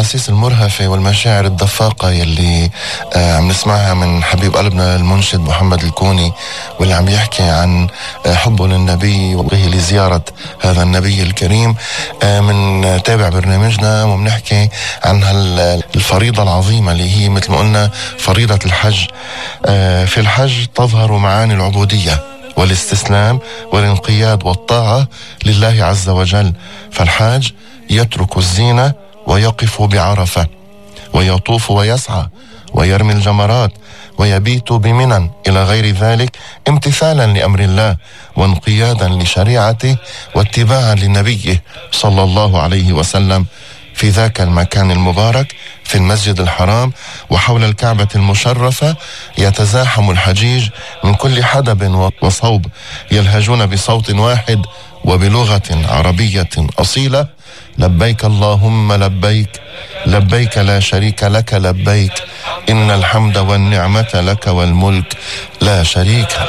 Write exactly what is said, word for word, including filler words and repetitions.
الأحاسيس المرهفة والمشاعر الدفاقة يلي آه عم نسمعها من حبيب قلبنا المنشد محمد الكوني، واللي عم يحكي عن آه حبه للنبي وبغيه لزيارة هذا النبي الكريم. آه من تابع برنامجنا وبنحكي عن الفريضة العظيمة اللي هي مثل ما قلنا فريضة الحج. آه في الحج تظهر معاني العبودية والاستسلام والانقياد والطاعة لله عز وجل. فالحاج يترك الزينة ويقف بعرفة ويطوف ويسعى ويرمي الجمرات ويبيت بمنى إلى غير ذلك، امتثالا لأمر الله وانقيادا لشريعته واتباعا لنبيه صلى الله عليه وسلم في ذاك المكان المبارك في المسجد الحرام وحول الكعبة المشرفة. يتزاحم الحجيج من كل حدب وصوب يلهجون بصوت واحد وبلغة عربية أصيلة: لبيك اللهم لبيك، لبيك لا شريك لك لبيك، إن الحمد والنعمة لك والملك لا شريك